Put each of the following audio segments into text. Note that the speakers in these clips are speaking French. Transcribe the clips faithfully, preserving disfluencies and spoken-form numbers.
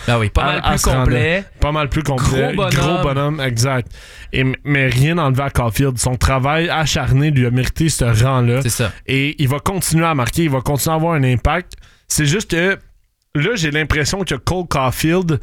Ah oui, pas mal à, plus complet. Rendre, pas mal plus complet. Gros bonhomme. Gros bonhomme, exact. Et, mais rien enlevé à Caulfield. Son travail acharné lui a mérité ce rang-là. C'est ça. Et il va continuer à marquer, il va continuer à avoir un impact. C'est juste que là, j'ai l'impression que Cole Caulfield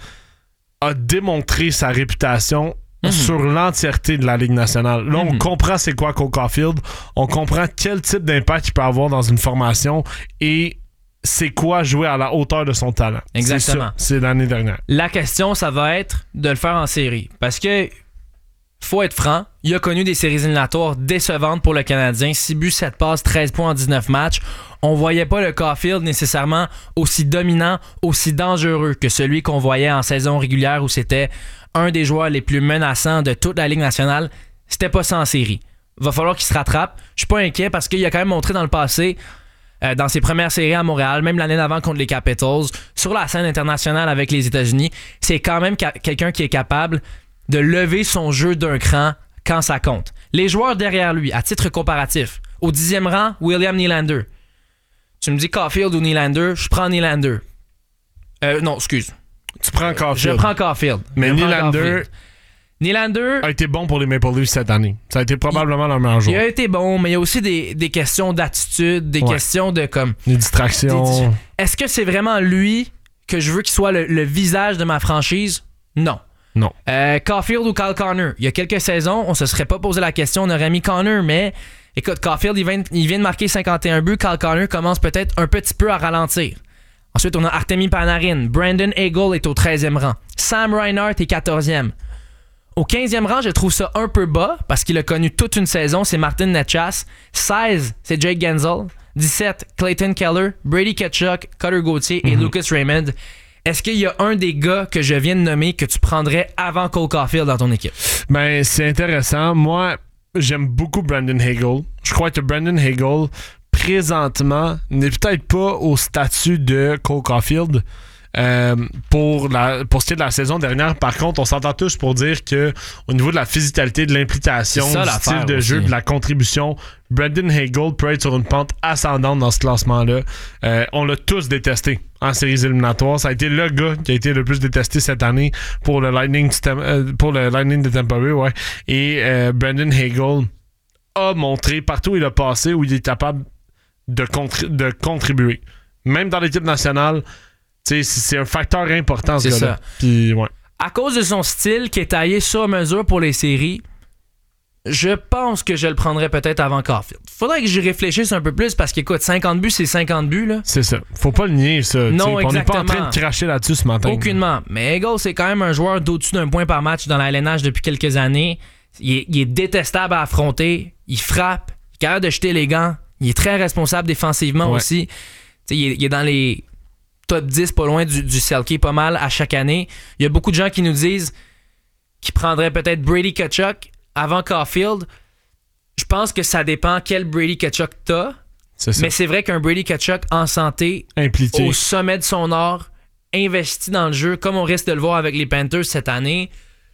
a démontré sa réputation mm-hmm. sur l'entièreté de la Ligue nationale. Là, mm-hmm. on comprend c'est quoi Cole Caulfield, on comprend quel type d'impact il peut avoir dans une formation et c'est quoi jouer à la hauteur de son talent. Exactement. C'est ça, c'est l'année dernière. La question, ça va être de le faire en série. Parce que, faut être franc, il a connu des séries éliminatoires décevantes pour le Canadien. six buts, sept passes, treize points en dix-neuf matchs. On voyait pas le Caulfield nécessairement aussi dominant, aussi dangereux que celui qu'on voyait en saison régulière où c'était un des joueurs les plus menaçants de toute la Ligue nationale. C'était pas ça en série. Va falloir qu'il se rattrape. Je suis pas inquiet parce qu'il a quand même montré dans le passé, euh, dans ses premières séries à Montréal, même l'année d'avant contre les Capitals, sur la scène internationale avec les États-Unis, c'est quand même ca- quelqu'un qui est capable de lever son jeu d'un cran quand ça compte. Les joueurs derrière lui, à titre comparatif, au dixième rang, William Nylander. Tu me dis Caulfield ou Nylander, je prends Nylander. Euh, non, excuse. Tu prends Caulfield. Je prends Caulfield. Mais je Nylander... Caulfield. Nylander a été bon pour les Maple Leafs cette année. Ça a été probablement il, leur meilleur joueur. Il a été bon, mais il y a aussi des, des questions d'attitude, des ouais. questions de comme... Des distractions. Des, est-ce que c'est vraiment lui que je veux qu'il soit le, le visage de ma franchise? Non. Non. Euh, Caulfield ou Kyle Connor? Il y a quelques saisons, on se serait pas posé la question, on aurait mis Connor, mais écoute, Caulfield, il vient, il vient de marquer cinquante et un buts, Kyle Connor commence peut-être un petit peu à ralentir. Ensuite, on a Artemi Panarin, Brandon Hagel est au treizième rang, Sam Reinhart est quatorzième. Au quinzième rang, je trouve ça un peu bas parce qu'il a connu toute une saison, c'est Martin Necas. seize, c'est Jake Gensel. dix-sept, Clayton Keller, Brady Tkachuk, Cutter Gauthier mm-hmm. et Lucas Raymond. Est-ce qu'il y a un des gars que je viens de nommer que tu prendrais avant Cole Caulfield dans ton équipe? Ben, c'est intéressant. Moi, j'aime beaucoup Brandon Hagel. Je crois que Brandon Hagel, présentement, n'est peut-être pas au statut de Cole Caulfield. Euh, pour, la, pour ce qui est de la saison dernière, par contre, on s'entend tous pour dire que au niveau de la physicalité, de l'implication, ça, du style de aussi. jeu, de la contribution, Brandon Hagel peut être sur une pente ascendante dans ce classement-là. Euh, on l'a tous détesté en séries éliminatoires. Ça a été le gars qui a été le plus détesté cette année pour le Lightning, euh, pour le Lightning de Tampa Bay. Ouais. Et euh, Brandon Hagel a montré partout où il a passé où il est capable de, contri- de contribuer. Même dans l'équipe nationale, t'sais, c'est un facteur important, ce c'est gars-là. Ça. Puis, ouais. À cause de son style qui est taillé sur mesure pour les séries, je pense que je le prendrais peut-être avant Caulfield. Faudrait que j'y réfléchisse un peu plus parce qu'écoute, cinquante buts, c'est cinquante buts. Là. C'est ça. Faut pas le nier, ça. Non, on n'est pas en train de cracher là-dessus ce matin. Aucunement. Mais Hagel, c'est quand même un joueur d'au-dessus d'un point par match dans la L N H depuis quelques années. Il est, il est détestable à affronter. Il frappe. Il est capable de jeter les gants. Il est très responsable défensivement ouais. aussi. Il est, il est dans les top dix, pas loin du, du Selke, pas mal à chaque année. Il y a beaucoup de gens qui nous disent qu'ils prendraient peut-être Brady Tkachuk avant Caulfield. Je pense que ça dépend quel Brady Tkachuk t'as. C'est mais c'est vrai qu'un Brady Tkachuk en santé, impliqué, au sommet de son art, investi dans le jeu, comme on risque de le voir avec les Panthers cette année,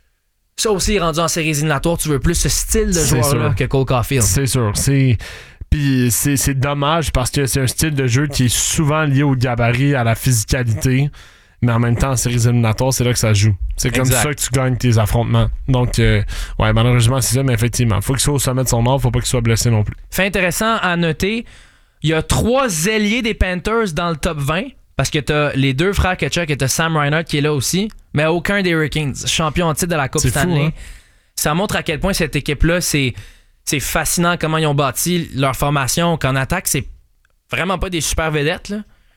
ça aussi, rendu en séries éliminatoires, tu veux plus ce style de c'est joueur-là sûr. Que Cole Caulfield. C'est sûr. C'est... Puis c'est, c'est dommage parce que c'est un style de jeu qui est souvent lié au gabarit, à la physicalité, mais en même temps, en séries éliminatoires, c'est là que ça joue. C'est comme exact. Ça que tu gagnes tes affrontements. Donc, euh, ouais, malheureusement, c'est ça, mais effectivement, il faut qu'il soit au sommet de son art, faut pas qu'il soit blessé non plus. Fait intéressant à noter, il y a trois ailiers des Panthers dans le top vingt, parce que t'as les deux frères Tkachuk et t'as Sam Reinhart qui est là aussi, mais aucun des Hurricanes, champion en titre de la Coupe c'est Stanley. Fou, hein? Ça montre à quel point cette équipe-là, c'est... C'est fascinant comment ils ont bâti leur formation, qu'en attaque, c'est vraiment pas des super vedettes.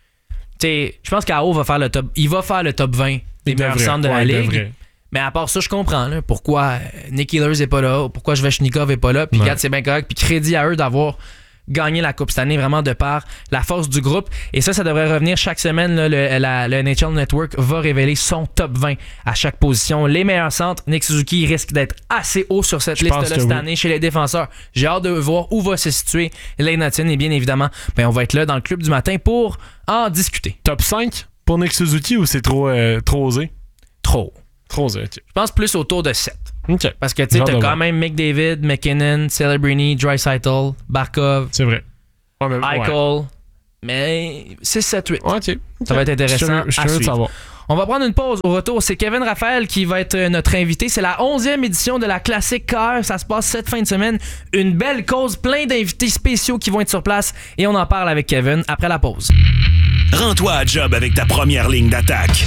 Je pense qu'Ao va faire le top. Il va faire le top vingt des meilleurs centres de ouais, la Ligue. Mais à part ça, je comprends là, pourquoi Nick Ehlers n'est pas là, pourquoi Svechnikov n'est pas là. Puis regarde, c'est bien correct. Puis crédit à eux d'avoir gagné la Coupe cette année vraiment de par la force du groupe. Et ça, ça devrait revenir chaque semaine. Là, le, la, le N H L Network va révéler son top vingt à chaque position. Les meilleurs centres, Nick Suzuki risque d'être assez haut sur cette liste-là cette oui. année chez les défenseurs. J'ai hâte de voir où va se situer Lane Hutton. Et bien évidemment, ben, on va être là dans le club du matin pour en discuter. Top cinq pour Nick Suzuki ou c'est trop, euh, trop osé? Trop. Trop osé, okay. Je pense plus autour de sept. Okay. Parce que tu sais, t'as quand même McDavid, McKinnon, Celebrini, Draisaitl, Barkov. C'est vrai. Ouais, mais, Eichel. Ouais. Mais six, sept, huit. Ouais, okay. Ça va être intéressant. Je suis curieux de savoir. On va prendre une pause. Au retour, c'est Kevin Raphaël qui va être notre invité. C'est la onzième édition de la Classique K R. Ça se passe cette fin de semaine. Une belle cause, plein d'invités spéciaux qui vont être sur place. Et on en parle avec Kevin après la pause. Rends-toi à job avec ta première ligne d'attaque.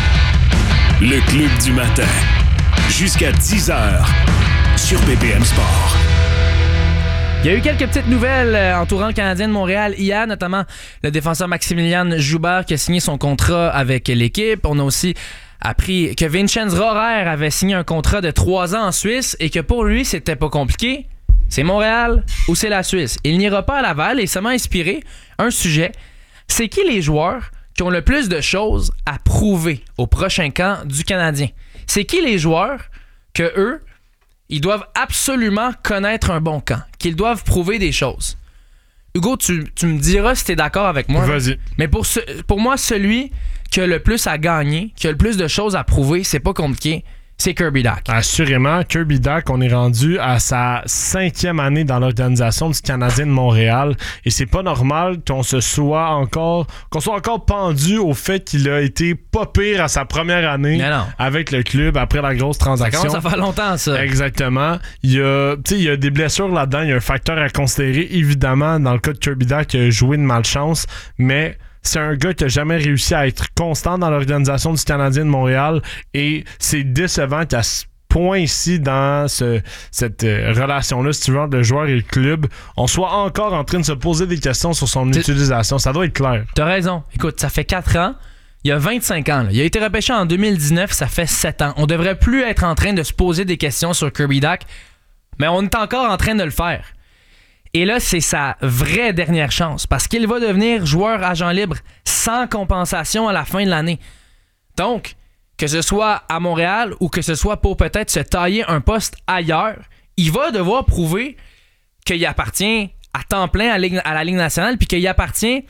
Le Club du matin. Jusqu'à dix heures sur B P M Sport. Il y a eu quelques petites nouvelles euh, entourant le Canadien de Montréal hier, notamment le défenseur Maximilian Joubert qui a signé son contrat avec l'équipe. On a aussi appris que Vincenz Rohrer avait signé un contrat de trois ans en Suisse et que pour lui, c'était pas compliqué. C'est Montréal ou c'est la Suisse. Il n'ira pas à Laval et ça m'a inspiré un sujet. C'est qui les joueurs qui ont le plus de choses à prouver au prochain camp du Canadien? C'est qui les joueurs que eux, ils doivent absolument connaître un bon camp, qu'ils doivent prouver des choses? Hugo, tu, tu me diras si t'es d'accord avec moi. Vas-y. Mais pour, ce, pour moi, celui qui a le plus à gagner, qui a le plus de choses à prouver, c'est pas compliqué, c'est Kirby Dach. Assurément, Kirby Dach, on est rendu à sa cinquième année dans l'organisation du Canadien de Montréal et c'est pas normal qu'on se soit encore qu'on soit encore pendu au fait qu'il a été pas pire à sa première année avec le club après la grosse transaction. Ça commence à faire longtemps, ça. Exactement. Il y a, il y a des blessures là-dedans, il y a un facteur à considérer. Évidemment, dans le cas de Kirby Dach, il a joué de malchance, mais c'est un gars qui n'a jamais réussi à être constant dans l'organisation du Canadien de Montréal et c'est décevant qu'à ce point ici, dans ce, cette euh, relation-là, si tu veux, entre le joueur et le club, on soit encore en train de se poser des questions sur son T'sais, utilisation. Ça doit être clair. T'as raison. Écoute, ça fait quatre ans. Il y a vingt-cinq ans. Là. Il a été repêché en deux mille dix-neuf. Ça fait sept ans. On devrait plus être en train de se poser des questions sur Kirby Dach, mais on est encore en train de le faire. Et là, c'est sa vraie dernière chance parce qu'il va devenir joueur agent libre sans compensation à la fin de l'année. Donc, que ce soit à Montréal ou que ce soit pour peut-être se tailler un poste ailleurs, il va devoir prouver qu'il appartient à temps plein à, Ligue, à la Ligue nationale puis qu'il appartient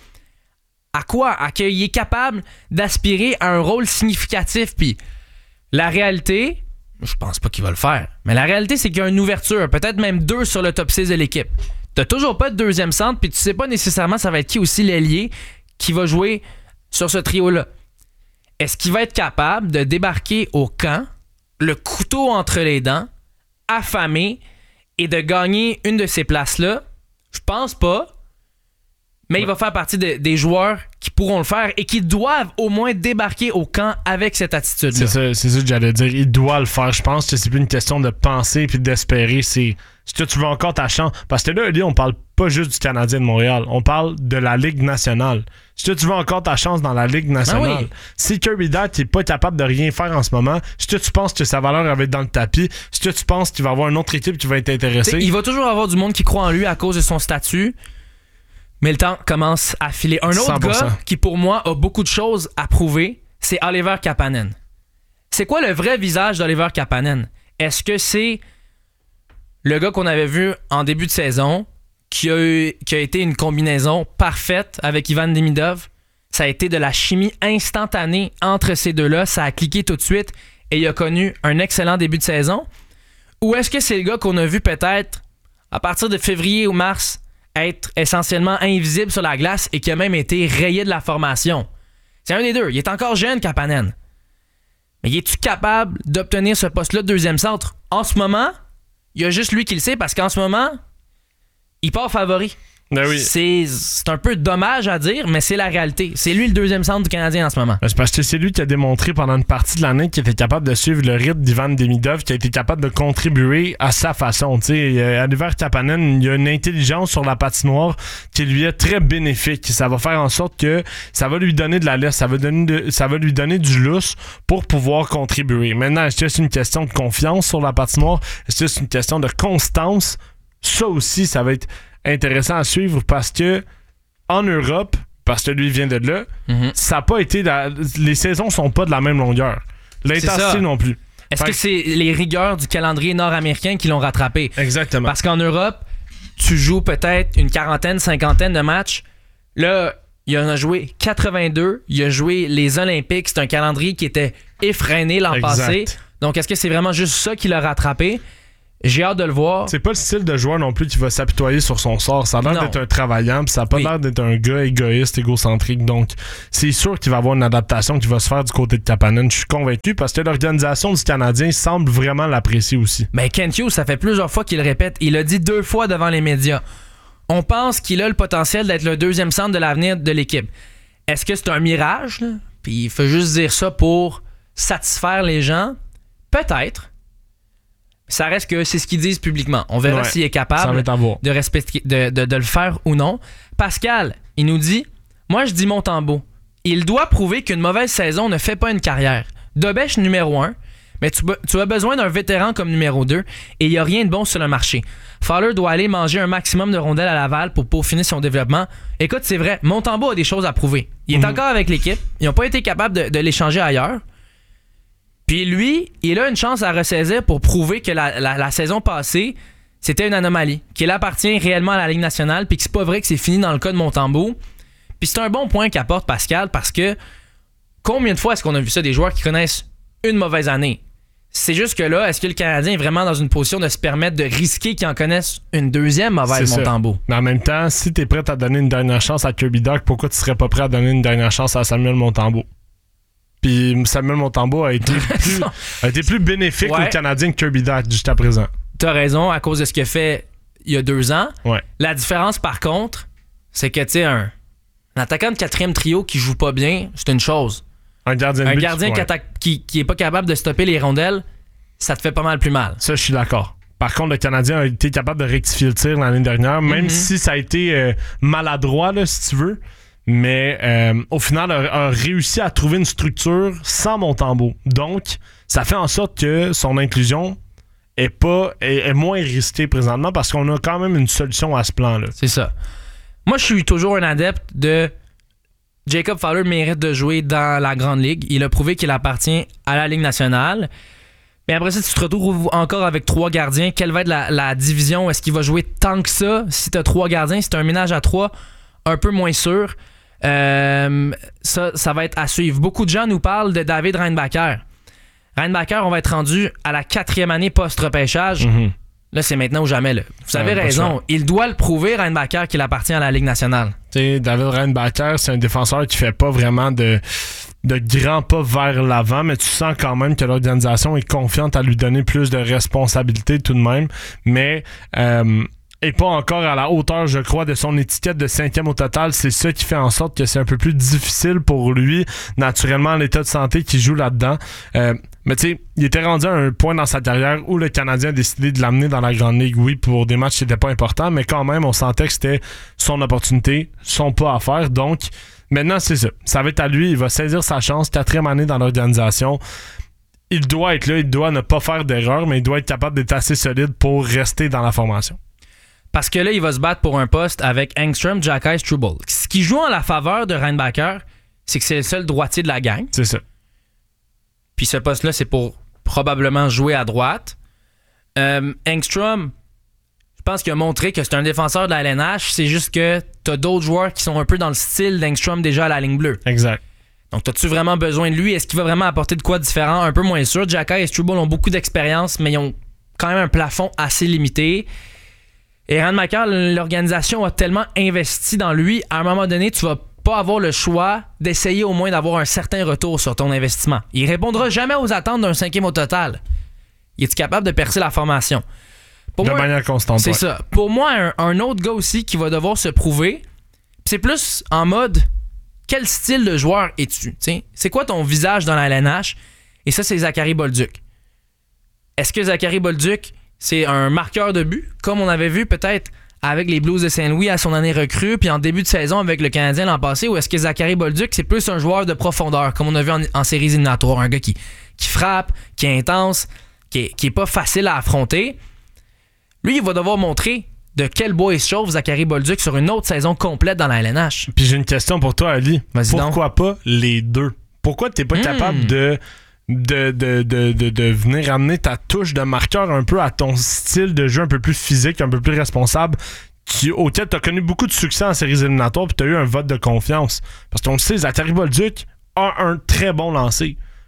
à quoi? À qu'il est capable d'aspirer à un rôle significatif. Puis la réalité, je pense pas qu'il va le faire, mais la réalité, c'est qu'il y a une ouverture, peut-être même deux sur le top six de l'équipe. T'as toujours pas de deuxième centre, puis tu sais pas nécessairement ça va être qui aussi l'ailier qui va jouer sur ce trio-là. Est-ce qu'il va être capable de débarquer au camp, le couteau entre les dents, affamé, et de gagner une de ces places-là? Je pense pas, mais ouais. Il va faire partie de, des joueurs qui pourront le faire et qui doivent au moins débarquer au camp avec cette attitude-là. C'est ça, c'est ça que j'allais dire. Il doit le faire. Je pense que c'est plus une question de penser puis d'espérer. C'est est-ce que tu veux encore ta chance? Parce que là, on parle pas juste du Canadien de Montréal. On parle de la Ligue nationale. Est-ce que tu veux encore ta chance dans la Ligue nationale? Ah oui. Si Kirby Dach n'est pas capable de rien faire en ce moment, est-ce que tu penses que sa valeur va être dans le tapis? Est-ce que tu penses qu'il va y avoir une autre équipe qui va être intéressée? T'sais, il va toujours avoir du monde qui croit en lui à cause de son statut. Mais le temps commence à filer. Un autre cent pour cent. Gars qui, pour moi, a beaucoup de choses à prouver, c'est Oliver Kapanen. C'est quoi le vrai visage d'Oliver Kapanen? Est-ce que c'est le gars qu'on avait vu en début de saison, qui a, eu, qui a été une combinaison parfaite avec Ivan Demidov? Ça a été de la chimie instantanée entre ces deux-là. Ça a cliqué tout de suite et il a connu un excellent début de saison. Ou est-ce que c'est le gars qu'on a vu peut-être à partir de février ou mars être essentiellement invisible sur la glace et qui a même été rayé de la formation? C'est un des deux. Il est encore jeune, Kapanen. Mais es-tu capable d'obtenir ce poste-là de deuxième centre? En ce moment, il y a juste lui qui le sait parce qu'en ce moment, il part favori. Ben oui. C'est, c'est un peu dommage à dire, mais c'est la réalité. C'est lui le deuxième centre du Canadien en ce moment. Ben c'est parce que c'est lui qui a démontré pendant une partie de l'année qu'il était capable de suivre le rythme d'Ivan Demidov, qui a été capable de contribuer à sa façon. T'sais, euh, Oliver Kapanen, il a une intelligence sur la patinoire qui lui est très bénéfique. Ça va faire en sorte que ça va lui donner de la laisse, ça va, donner de, ça va lui donner du lousse pour pouvoir contribuer. Maintenant, est-ce que c'est une question de confiance sur la patinoire? Est-ce que c'est une question de constance? Ça aussi, ça va être intéressant à suivre parce que en Europe, parce que lui vient de là, mm-hmm. ça n'a pas été la, les saisons sont pas de la même longueur. L'intensité non plus. Est-ce fait que c'est les rigueurs du calendrier nord-américain qui l'ont rattrapé? Exactement. Parce qu'en Europe, tu joues peut-être une quarantaine, cinquantaine de matchs. Là, il en a joué quatre-vingt-deux. Il a joué les Olympiques. C'est un calendrier qui était effréné l'an exact. passé. Donc, est-ce que c'est vraiment juste ça qui l'a rattrapé? J'ai hâte de le voir. C'est pas le style de joueur non plus qui va s'apitoyer sur son sort. Ça a l'air Non. d'être un travaillant, puis ça a pas Oui. l'air d'être un gars égoïste, égocentrique. Donc, c'est sûr qu'il va y avoir une adaptation qui va se faire du côté de Kapanen. Je suis convaincu parce que l'organisation du Canadien semble vraiment l'apprécier aussi. Mais Kent Hughes, ça fait plusieurs fois qu'il le répète. Il l'a dit deux fois devant les médias. On pense qu'il a le potentiel d'être le deuxième centre de l'avenir de l'équipe. Est-ce que c'est un mirage, là? Puis il faut juste dire ça pour satisfaire les gens? Peut-être. Ça reste que c'est ce qu'ils disent publiquement. On verra Ouais, s'il est ça va capable être à voir. de, respecter, de, de, de le faire ou non. Pascal, il nous dit, moi je dis Montembeault, il doit prouver qu'une mauvaise saison ne fait pas une carrière. Dobèche numéro un, mais tu, be- tu as besoin d'un vétéran comme numéro deux et il n'y a rien de bon sur le marché. Fowler doit aller manger un maximum de rondelles à Laval pour peaufiner son développement. Écoute, c'est vrai, Montembeault a des choses à prouver. Il est Mhm. encore avec l'équipe. Ils n'ont pas été capables de, de l'échanger ailleurs. Puis lui, il a une chance à ressaisir pour prouver que la, la, la saison passée, c'était une anomalie, qu'il appartient réellement à la Ligue nationale, puis que c'est pas vrai que c'est fini dans le cas de Montembeault. Puis c'est un bon point qu'apporte Pascal, parce que combien de fois est-ce qu'on a vu ça, des joueurs qui connaissent une mauvaise année? C'est juste que là, est-ce que le Canadien est vraiment dans une position de se permettre de risquer qu'ils en connaissent une deuxième mauvaise, C'est ça. Montembeault? Mais en même temps, si t'es prêt à donner une dernière chance à Kirby Dach, pourquoi tu serais pas prêt à donner une dernière chance à Samuel Montembeault? Puis Samuel Montembeault a été plus, a été plus bénéfique Ouais. aux Canadiens que Kirby Dach jusqu'à présent. T'as raison, à cause de ce qu'il a fait il y a deux ans. Ouais. La différence, par contre, c'est que, tu sais, un, un attaquant de quatrième trio qui joue pas bien, c'est une chose. Un gardien de Un but, gardien ouais. qui, attaque, qui, qui est pas capable de stopper les rondelles, ça te fait pas mal plus mal. Ça, je suis d'accord. Par contre, le Canadien a été capable de rectifier le tir l'année dernière, même Mhm. si ça a été euh, maladroit, là, si tu veux. Mais euh, au final, a, a réussi à trouver une structure sans Montembeault. Donc, ça fait en sorte que son inclusion est, pas, est, est moins risquée présentement parce qu'on a quand même une solution à ce plan-là. C'est ça. Moi, je suis toujours un adepte de Jacob Fowler mérite de jouer dans la Grande Ligue. Il a prouvé qu'il appartient à la Ligue nationale. Mais après ça, tu te retrouves encore avec trois gardiens. Quelle va être la, la division? Est-ce qu'il va jouer tant que ça? Si tu as trois gardiens, si tu as un ménage à trois, un peu moins sûr. Euh, ça, ça va être à suivre. Beaucoup de gens nous parlent de David Reinbacher. Reinbacher, on va être rendu à la quatrième année post-repêchage. Mm-hmm. Là, c'est maintenant ou jamais. Là. Vous avez Ouais, pas raison. sûr. Il doit le prouver, Reinbacher, qu'il appartient à la Ligue nationale. Tu sais, David Reinbacher, c'est un défenseur qui fait pas vraiment de, de grands pas vers l'avant, mais tu sens quand même que l'organisation est confiante à lui donner plus de responsabilités tout de même. Mais euh, est pas encore à la hauteur, je crois, de son étiquette de cinquième au total. C'est ça qui fait en sorte que c'est un peu plus difficile pour lui, naturellement, l'état de santé qui joue là-dedans. Euh, mais tu sais, il était rendu à un point dans sa carrière où le Canadien a décidé de l'amener dans la Grande Ligue. Oui, pour des matchs qui n'étaient pas importants, mais quand même, on sentait que c'était son opportunité, son pas à faire. Donc, maintenant, c'est ça. Ça va être à lui. Il va saisir sa chance. Quatrième année dans l'organisation. Il doit être là. Il doit ne pas faire d'erreur, mais il doit être capable d'être assez solide pour rester dans la formation. Parce que là, il va se battre pour un poste avec Engstrom, Jacques, Struble. Ce qui joue en la faveur de Reinbacher, c'est que c'est le seul droitier de la gang. C'est ça. Puis ce poste-là, c'est pour probablement jouer à droite. Euh, Engstrom, je pense qu'il a montré que c'est un défenseur de la L N H. C'est juste que t'as d'autres joueurs qui sont un peu dans le style d'Engstrom déjà à la ligne bleue. Exact. Donc, as-tu vraiment besoin de lui? Est-ce qu'il va vraiment apporter de quoi de différent? Un peu moins sûr. Jacques et Struble ont beaucoup d'expérience, mais ils ont quand même un plafond assez limité. Et Reinbacher, l'organisation a tellement investi dans lui, à un moment donné, tu vas pas avoir le choix d'essayer au moins d'avoir un certain retour sur ton investissement. Il répondra jamais aux attentes d'un cinquième au total. Il est capable de percer la formation? Pour de moi, manière constante. c'est ouais. ça. Pour moi, un, un autre gars aussi qui va devoir se prouver, c'est plus en mode quel style de joueur es-tu? T'sais, c'est quoi ton visage dans la L N H? Et ça, c'est Zachary Bolduc. Est-ce que Zachary Bolduc, c'est un marqueur de but, comme on avait vu peut-être avec les Blues de Saint-Louis à son année recrue, puis en début de saison avec le Canadien l'an passé, ou est-ce que Zachary Bolduc, c'est plus un joueur de profondeur, comme on a vu en, en séries éliminatoires, un gars qui, qui frappe, qui est intense, qui est, qui est pas facile à affronter? Lui, il va devoir montrer de quel bois il se chauffe, Zachary Bolduc, sur une autre saison complète dans la L N H. Puis j'ai une question pour toi, Ali. Vas-y Pourquoi donc. pas les deux? Pourquoi t'es pas Mm. capable de, de, de, de, de, de venir amener ta touche de marqueur un peu à ton style de jeu un peu plus physique, un peu plus responsable, qui, auquel t'as connu beaucoup de succès en séries éliminatoires, puis t'as eu un vote de confiance? Parce qu'on le sait, Zachary Bolduc a un très bon lancer.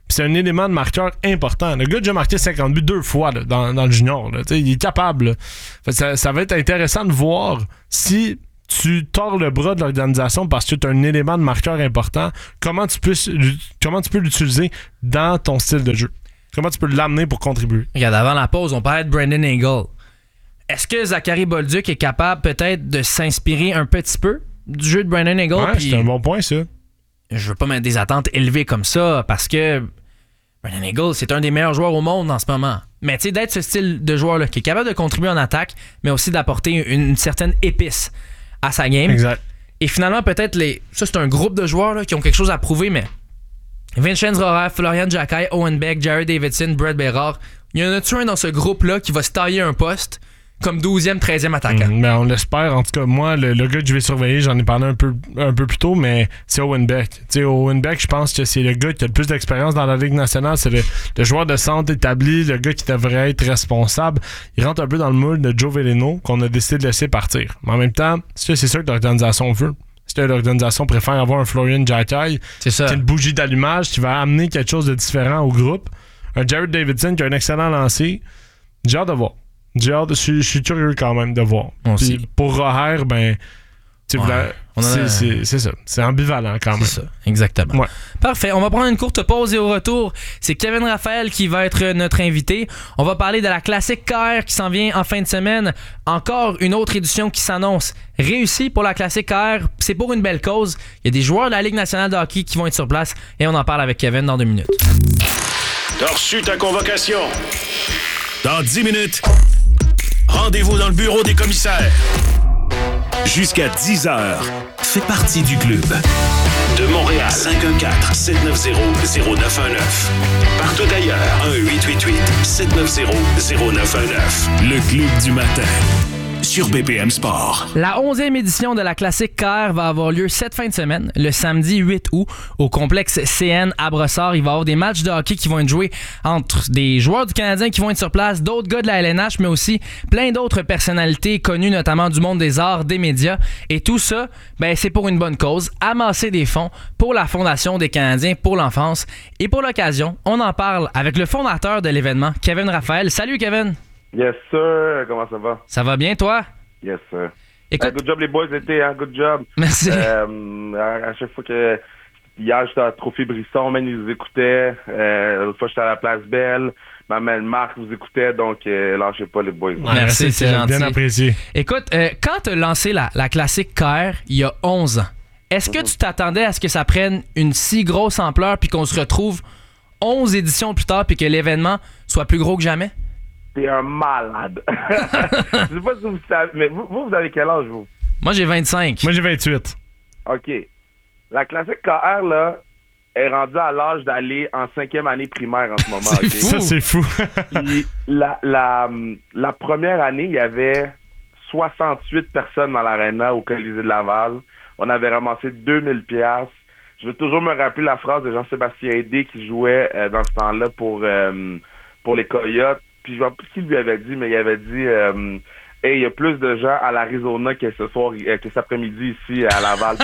c'est un élément de marqueur important. Le gars a déjà marqué cinquante buts deux fois là, dans, dans le junior. Là. Il est capable. Fait ça, ça va être intéressant de voir si tu tords le bras de l'organisation parce que tu as un élément de marqueur important, comment tu peux, comment tu peux l'utiliser dans ton style de jeu. Comment tu peux l'amener pour contribuer. Regarde, avant la pause, on parlait de Brandon Hagel. Est-ce que Zachary Bolduc est capable peut-être de s'inspirer un petit peu du jeu de Brandon Hagel? Ouais, c'est un bon point, ça. Je veux pas mettre des attentes élevées comme ça parce que Brandon Hagel, c'est un des meilleurs joueurs au monde en ce moment. Mais tu sais, d'être ce style de joueur-là qui est capable de contribuer en attaque, mais aussi d'apporter une, une certaine épice à sa game. Exact. Et finalement, peut-être, les ça, c'est un groupe de joueurs là, qui ont quelque chose à prouver, mais Vincenz Rohrer, Florian Jacquet, Owen Beck, Jared Davidson, Brett Bérard, il y en a-tu un dans ce groupe-là qui va se tailler un poste comme douzième, treizième attaquant? Mmh, ben on l'espère. En tout cas, moi, le, le gars que je vais surveiller, j'en ai parlé un peu, un peu plus tôt, mais c'est Owen Beck. Tu sais, Owen Beck, je pense que c'est le gars qui a le plus d'expérience dans la Ligue nationale. C'est le, le joueur de centre établi, le gars qui devrait être responsable. Il rentre un peu dans le moule de Joe Veleno qu'on a décidé de laisser partir. Mais en même temps, c'est ça que l'organisation veut. C'est que l'organisation préfère avoir un Florian Jacquet C'est ça. qui a une bougie d'allumage qui va amener quelque chose de différent au groupe. Un Jared Davidson qui a un excellent lancer. J'ai hâte de voir. J'ai hâte, je suis curieux quand même de voir. Puis pour Rohrer, ben, tu ouais, là, c'est, a... c'est, c'est ça. C'est ambivalent quand même. C'est ça, exactement. Ouais. Parfait. On va prendre une courte pause et au retour, c'est Kevin Raphaël qui va être notre invité. On va parler de la classique K R qui s'en vient en fin de semaine. Encore une autre édition qui s'annonce réussie pour la classique K R. C'est pour une belle cause. Il y a des joueurs de la Ligue nationale de hockey qui vont être sur place et on en parle avec Kevin dans deux minutes. T'as reçu ta convocation. Dans dix minutes, rendez-vous dans le bureau des commissaires. Jusqu'à dix heures, fais partie du club. De Montréal, cinq un quatre, sept neuf zéro, zéro neuf un neuf. Partout ailleurs, un huit huit huit, sept neuf zéro, zéro neuf un neuf. Le club du matin. Sur B P M Sport. La onzième édition de la classique K R va avoir lieu cette fin de semaine, le samedi huit août, au complexe C N à Brossard. Il va y avoir des matchs de hockey qui vont être joués entre des joueurs du Canadien qui vont être sur place, d'autres gars de la L N H, mais aussi plein d'autres personnalités connues, notamment du monde des arts, des médias. Et tout ça, ben, c'est pour une bonne cause, amasser des fonds pour la Fondation des Canadiens pour l'enfance. Et pour l'occasion, on en parle avec le fondateur de l'événement, Kevin Raphaël. Salut Kevin! Yes, sir. Comment ça va? Ça va bien, toi? Yes, sir. Écoute... Uh, good job, les boys, l'été, hein? Good job. Merci. Euh, à, à chaque fois que... Hier, j'étais à Trophée Brisson, même, ils vous écoutaient. Euh, l'autre fois, j'étais à la Place Belle. Ma mère Marc vous écoutait, donc euh, lâchez pas, les boys. Ouais, merci, c'est gentil. Bien apprécié. Écoute, euh, quand tu as lancé la, la classique K R il y a onze ans, est-ce que mm-hmm. tu t'attendais à ce que ça prenne une si grosse ampleur puis qu'on se retrouve onze éditions plus tard puis que l'événement soit plus gros que jamais? T'es un malade. Je sais pas si vous savez, mais vous, vous, vous avez quel âge, vous? Moi, j'ai vingt-cinq. Moi, j'ai vingt-huit. OK. La classique K R, là, est rendue à l'âge d'aller en cinquième année primaire en ce moment. C'est okay? fou. Ça, c'est fou. Puis, la, la, la première année, il y avait soixante-huit personnes dans l'aréna au Colisée de Laval. On avait ramassé deux mille piastres. Je vais toujours me rappeler la phrase de Jean-Sébastien Aidé qui jouait euh, dans ce temps-là pour, euh, pour les Coyotes. Puis je ne sais pas qui lui avait dit, mais il avait dit euh, hey, il y a plus de gens à l'Arizona que ce soir, euh, que cet après-midi ici à Laval.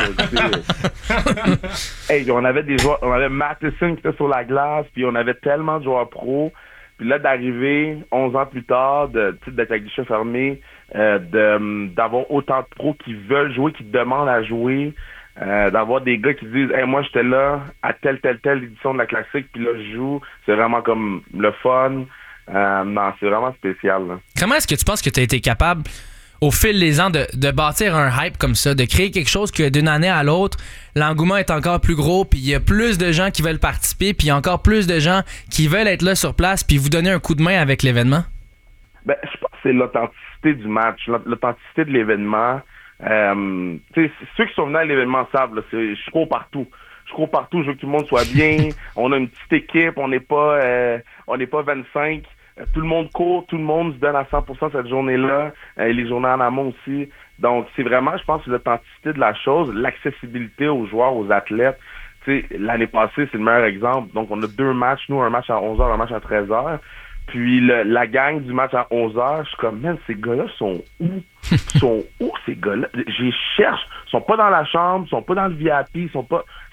Hey, on avait des joueurs, on avait Matheson qui était sur la glace, puis on avait tellement de joueurs pros. Puis là, d'arriver onze ans plus tard, de, d'être avec des chefs fermés, euh, de, d'avoir autant de pros qui veulent jouer, qui demandent à jouer, euh, d'avoir des gars qui disent hey, moi j'étais là à telle, telle, telle édition de la classique, puis là je joue. C'est vraiment comme le fun. Euh, non, c'est vraiment spécial. Là. Comment est-ce que tu penses que tu as été capable, au fil des ans, de, de bâtir un hype comme ça, de créer quelque chose que d'une année à l'autre, l'engouement est encore plus gros, puis il y a plus de gens qui veulent participer, puis il y a encore plus de gens qui veulent être là sur place, puis vous donner un coup de main avec l'événement? Ben, je pense que c'est l'authenticité du match, l'authenticité de l'événement. Euh, ceux qui sont venus à l'événement savent, là, c'est, je cours partout. Je cours partout, je veux que tout le monde soit bien. On a une petite équipe, on n'est pas euh, on n'est pas vingt-cinq. Tout le monde court, tout le monde se donne à cent pour cent cette journée-là, euh, et les journées en amont aussi. Donc, c'est vraiment, je pense, l'authenticité de la chose, l'accessibilité aux joueurs, aux athlètes. Tu sais, l'année passée, c'est le meilleur exemple. Donc, on a deux matchs, nous, un match à onze heures, un match à treize heures. Puis le, la gang du match à onze heures, je suis comme, man, ces gars-là sont où? Ils sont où, ces gars-là? J'y cherche. Ils sont pas dans la chambre, ils sont pas dans le V I P, ils sont pas...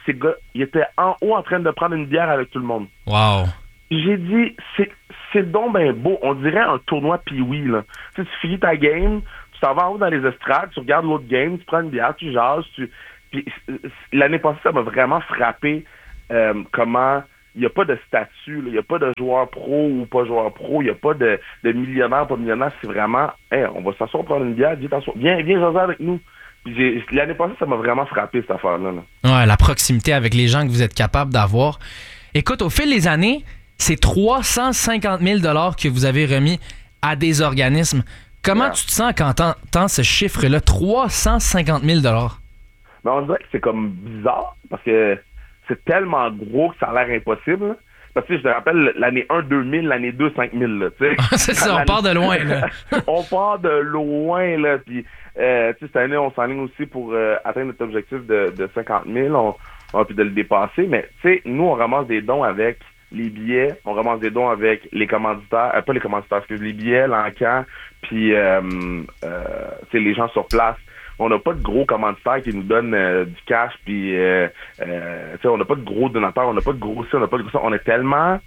ces gars, ils étaient en haut en train de prendre une bière avec tout le monde. Wow. J'ai dit, c'est, c'est donc ben beau. On dirait un tournoi pee-wee, là. Tu sais, tu finis ta game, tu t'en vas en haut dans les estrades, tu regardes l'autre game, tu prends une bière, tu jases, tu... Puis l'année passée, ça m'a vraiment frappé euh, comment il n'y a pas de statut, il n'y a pas de joueur pro ou pas joueur pro, il n'y a pas de, de millionnaire, pas millionnaire, c'est vraiment, hey, on va s'asseoir prendre une bière, viens, viens, viens jaser avec nous. Puis j'ai, l'année passée, ça m'a vraiment frappé, cette affaire-là. Là. Ouais, la proximité avec les gens que vous êtes capable d'avoir. Écoute, au fil des années, c'est trois cent cinquante mille dollars que vous avez remis à des organismes. Comment yeah. tu te sens quand t'entends ce chiffre-là, trois cent cinquante mille dollars? Mais on dirait que c'est comme bizarre, parce que c'est tellement gros que ça a l'air impossible. Parce que je te rappelle, l'année un, deux mille, l'année deux, cinq mille. Là, c'est ça, on part de loin. Là. on part de loin. Là, puis, euh, cette année, on s'enligne aussi pour euh, atteindre notre objectif de, de cinquante mille. On, on a pu de le dépasser. Mais nous, on ramasse des dons avec les billets. On ramasse des dons avec les commanditaires. Euh, pas les commanditaires, excusez, les billets, l'encan, puis euh, euh, les gens sur place. On n'a pas de gros commanditaires qui nous donnent euh, du cash, puis euh, euh, on n'a pas de gros donateurs, on n'a pas de gros ci, on n'a pas de gros ça. On est tellement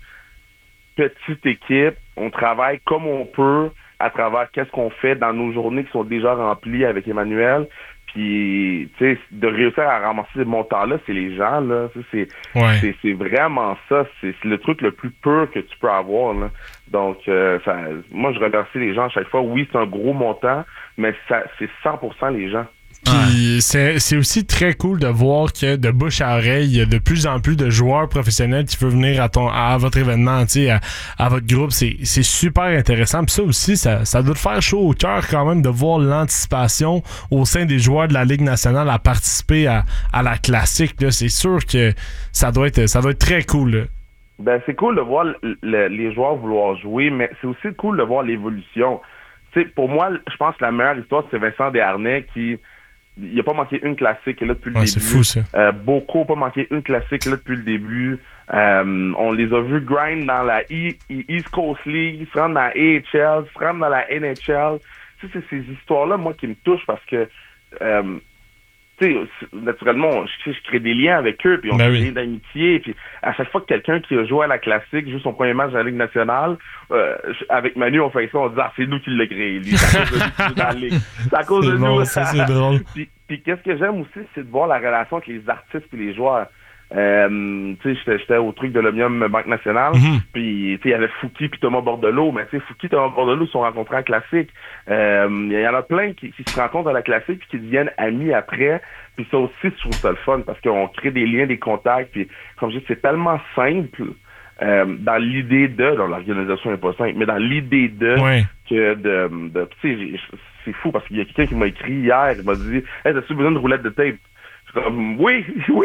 petite équipe, on travaille comme on peut à travers qu'est-ce qu'on fait dans nos journées qui sont déjà remplies avec Emmanuel. Puis, tu sais, de réussir à ramasser ces montants-là, c'est les gens, là. C'est, ouais. c'est, c'est vraiment ça. C'est, c'est le truc le plus pur que tu peux avoir, là. Donc, euh, ça, moi, je remercie les gens à chaque fois. Oui, c'est un gros montant, mais ça, c'est cent pour cent les gens. Puis c'est, c'est aussi très cool de voir que de bouche à oreille, il y a de plus en plus de joueurs professionnels qui peuvent venir à ton à votre événement, tu sais, à, à votre groupe. C'est, c'est super intéressant. Puis ça aussi, ça, ça doit te faire chaud au cœur quand même de voir l'anticipation au sein des joueurs de la Ligue nationale à participer à, à la classique. Là. C'est sûr que ça doit être ça doit être très cool. Là. Ben c'est cool de voir le, le, les joueurs vouloir jouer, mais c'est aussi cool de voir l'évolution. Tu sais, pour moi, je pense que la meilleure histoire, c'est Vincent Desharnais qui il n'a pas manqué une classique là depuis le ouais, début. C'est fou, ça. Euh, Boko n'a pas manqué une classique là depuis le début. Euh, on les a vus grind dans la e- East Coast League, se rendre dans la A H L, se rendre dans la N H L. Tu sais, c'est ces histoires-là, moi, qui me touchent parce que, euh, tu sais, naturellement, je, je crée des liens avec eux, puis on ben crée oui. des liens d'amitié. Puis à chaque fois que quelqu'un qui a joué à la classique joue son premier match dans la Ligue nationale, euh, avec Manu, on fait ça, on dit ah, c'est nous qui l'a créé, lui. C'est à cause de lui qui joue dans la Ligue. C'est à cause c'est de bon, nous. Ça, c'est drôle. puis, puis qu'est-ce que j'aime aussi, c'est de voir la relation avec les artistes et les joueurs. Euh, tu sais, j'étais, j'étais au truc de l'Omnium Banque Nationale, Mm-hmm. puis tu sais, il y avait Fouki puis Thomas Bordelot, mais tu sais, Fouki et Thomas Bordelot se sont rencontrés en classique. Euh, il y en a plein qui, qui se rencontrent à la classique puis qui deviennent amis après. Puis ça aussi, je trouve ça le fun parce qu'on crée des liens, des contacts. Puis comme je dis, c'est tellement simple euh, dans l'idée de, dans l'organisation n'est pas simple, mais dans l'idée de ouais. que de, de tu sais, c'est fou parce qu'il y a quelqu'un qui m'a écrit hier, il m'a dit, hey, t'as-tu besoin de roulette de tape? Comme, oui, oui.